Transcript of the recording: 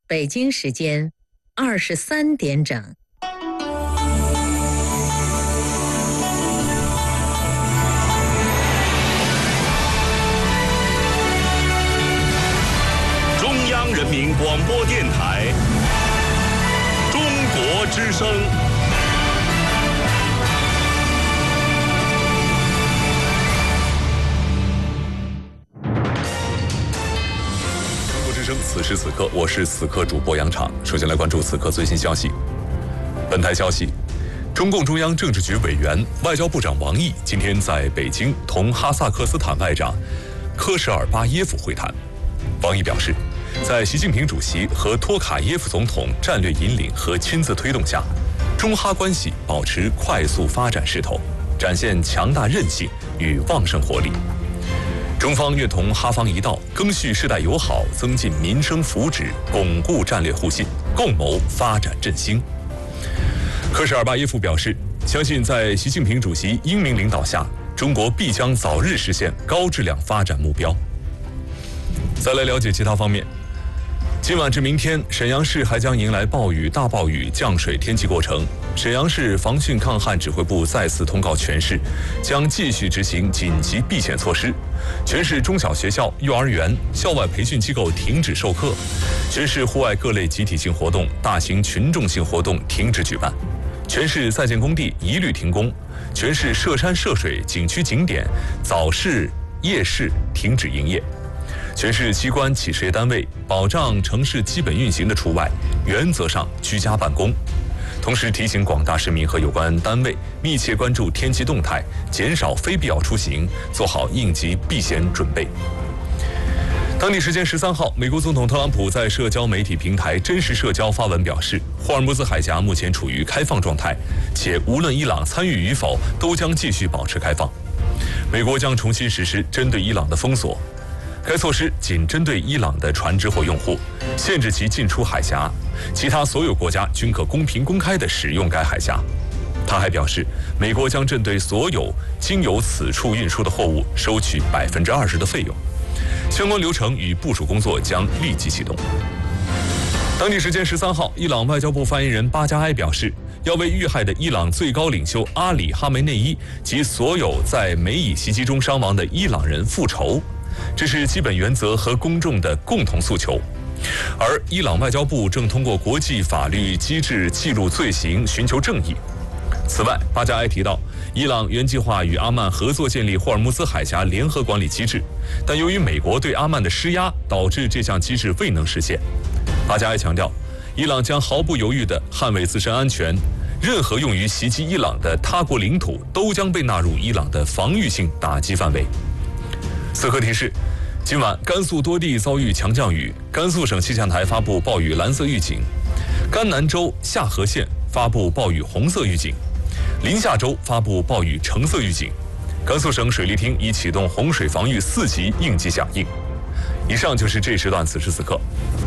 北京时间23点整。 中央人民广播电台中国之声。此时此刻，我是此刻主播杨昶。首先来关注此刻最新消息。本台消息，中共中央政治局委员、外交部长王毅今天在北京同哈萨克斯坦外长科什尔巴耶夫会谈。王毅表示，在习近平主席和托卡耶夫总统战略引领和亲自推动下，中哈关系保持快速发展势头，展现强大韧性与旺盛活力。中方愿同哈方一道，赓续世代友好，增进民生福祉，巩固战略互信，共谋发展振兴。科什尔巴耶夫表示，相信在习近平主席英明领导下，中国必将早日实现高质量发展目标。再来了解其他方面。今晚至明天，沈阳市还将迎来暴雨、大暴雨、降水天气过程。沈阳市防汛抗旱指挥部再次通告全市，将继续执行紧急避险措施。全市中小学校、幼儿园、校外培训机构停止授课，全市户外各类集体性活动、大型群众性活动停止举办，全市在建工地一律停工，全市涉山涉水景区景点、早市、夜市停止营业。全市机关企事业单位保障城市基本运行的除外，原则上居家办公。同时提醒广大市民和有关单位密切关注天气动态，减少非必要出行，做好应急避险准备。当地时间13号，美国总统特朗普在社交媒体平台真实社交发文表示，霍尔木兹海峡目前处于开放状态，且无论伊朗参与与否，都将继续保持开放。美国将重新实施针对伊朗的封锁。该措施仅针对伊朗的船只或用户，限制其进出海峡，其他所有国家均可公平公开地使用该海峡。他还表示，美国将针对所有经由此处运输的货物收取20%的费用，相关流程与部署工作将立即启动。当地时间13号，伊朗外交部发言人巴加埃表示，要为遇害的伊朗最高领袖阿里·哈梅内伊及所有在美以袭击中伤亡的伊朗人复仇。这是基本原则和公众的共同诉求，而伊朗外交部正通过国际法律机制记录罪行，寻求正义。此外，巴加埃提到，伊朗原计划与阿曼合作建立霍尔木兹海峡联合管理机制，但由于美国对阿曼的施压，导致这项机制未能实现。巴加埃强调，伊朗将毫不犹豫地捍卫自身安全，任何用于袭击伊朗的他国领土都将被纳入伊朗的防御性打击范围。此刻提示，今晚甘肃多地遭遇强降雨，甘肃省气象台发布暴雨蓝色预警，甘南州夏河县发布暴雨红色预警，临夏州发布暴雨橙色预警。甘肃省水利厅已启动洪水防御4级应急响应。以上就是这时段此时此刻。